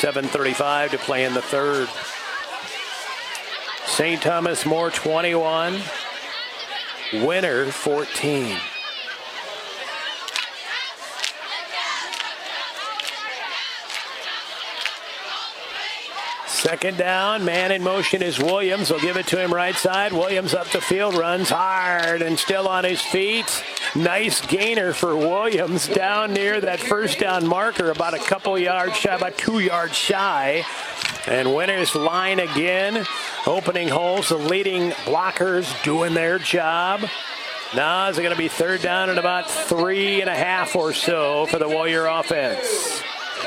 7:35 to play in the third. St. Thomas More 21, Winter 14. Second down, man in motion is Williams. They'll give it to him right side. Williams up the field, runs hard and still on his feet. Nice gainer for Williams down near that first down marker, about a couple yards shy, about 2 yards shy. And Winter's line again, opening holes, the leading blockers doing their job. Now is it going to be third down at about 3.5 or so for the Warrior offense.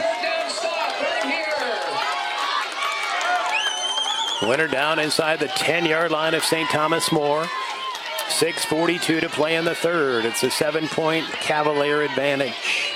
Winter down inside the 10-yard line of St. Thomas More. 6:42 to play in the third. It's a 7-point Cavalier advantage.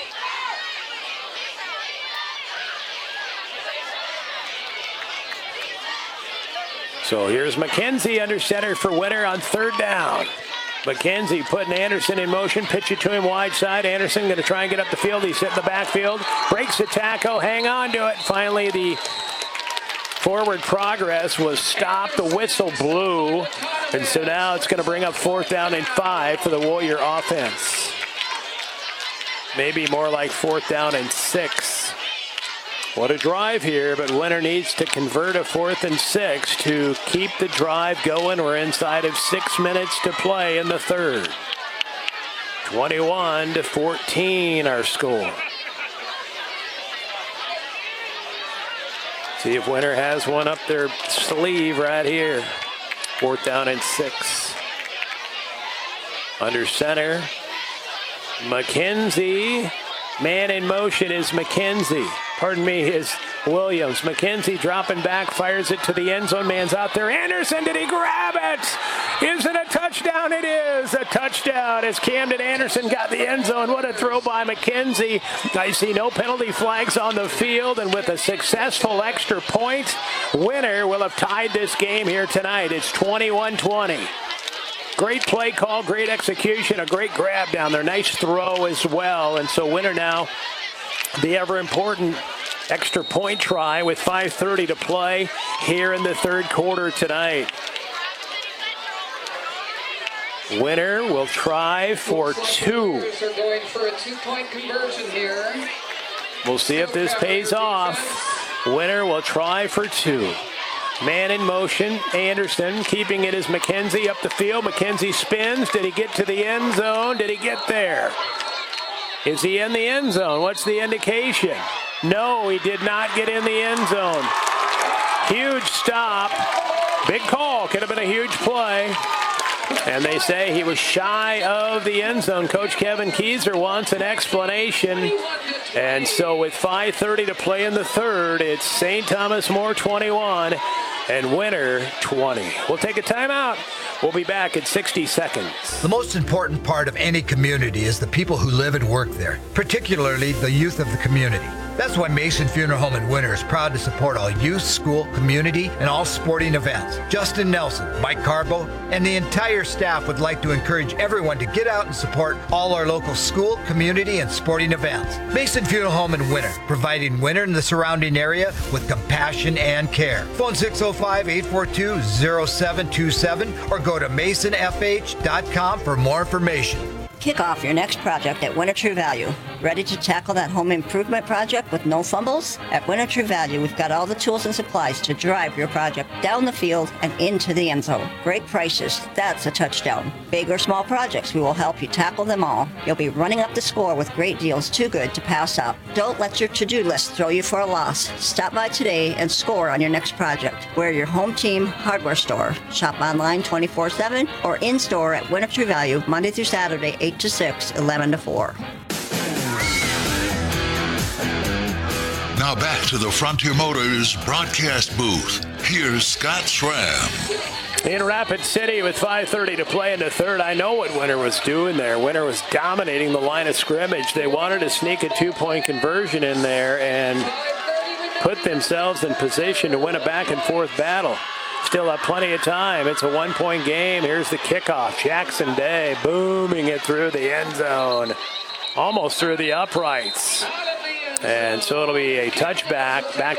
So here's McKenzie under center for Winter on third down. McKenzie putting Anderson in motion, pitch it to him wide side. Anderson going to try and get up the field. He's hit in the backfield, breaks the tackle, hang on to it. Finally, the forward progress was stopped. The whistle blew. And so now it's going to bring up 4th down and 5 for the Warrior offense. Maybe more like 4th down and 6. What a drive here, but Winter needs to convert a 4th and 6 to keep the drive going. We're inside of 6 minutes to play in the third. 21-14 our score. See if Winter has one up their sleeve right here. 4th down and 6. Under center, McKenzie. Man in motion is McKenzie. Pardon me, is Williams. McKenzie dropping back, fires it to the end zone. Man's out there. Anderson, did he grab it? Is it a touchdown? It is a touchdown as Camden Anderson got the end zone. What a throw by McKenzie. I see no penalty flags on the field, and with a successful extra point, Winter will have tied this game here tonight. It's 21-20. Great play call, great execution, a great grab down there. Nice throw as well. And so Winter now, the ever-important extra point try with 5:30 to play here in the third quarter tonight. Winter will try for 2. They're going for a 2-point conversion here. We'll see if this pays off. Winter will try for 2. Man in motion, Anderson keeping it as McKenzie up the field. McKenzie spins. Did he get to the end zone? Did he get there? Is he in the end zone? What's the indication? No, he did not get in the end zone. Huge stop. Big call. Could have been a huge play. And they say he was shy of the end zone. Coach Kevin Keyser wants an explanation. And so with 5:30 to play in the third, it's St. Thomas More 21 and Winter 20. We'll take a timeout. We'll be back in 60 seconds. The most important part of any community is the people who live and work there, particularly the youth of the community. That's why Mason Funeral Home in Winter is proud to support all youth, school, community, and all sporting events. Justin Nelson, Mike Carbo, and the entire staff would like to encourage everyone to get out and support all our local school, community, and sporting events. Mason Funeral Home in Winter, providing Winter and the surrounding area with compassion and care. Phone 605-842-0727 or go to masonfh.com for more information. Kick off your next project at Winter True Value. Ready to tackle that home improvement project with no fumbles? At Winter True Value, we've got all the tools and supplies to drive your project down the field and into the end zone. Great prices, that's a touchdown. Big or small projects, we will help you tackle them all. You'll be running up the score with great deals too good to pass up. Don't let your to-do list throw you for a loss. Stop by today and score on your next project. We're your home team hardware store. Shop online 24/7 or in-store at Winter True Value, Monday through Saturday, 8 to 6, 11 to 4. Now back to the Frontier Motors broadcast booth. Here's Scott Schramm. In Rapid City with 5:30 to play in the third, I know what Winter was doing there. Winter was dominating the line of scrimmage. They wanted to sneak a 2-point conversion in there and put themselves in position to win a back-and-forth battle. Still have plenty of time. It's a 1-point game. Here's the kickoff. Jackson Day booming it through the end zone. Almost through the uprights. And so it'll be a touchback back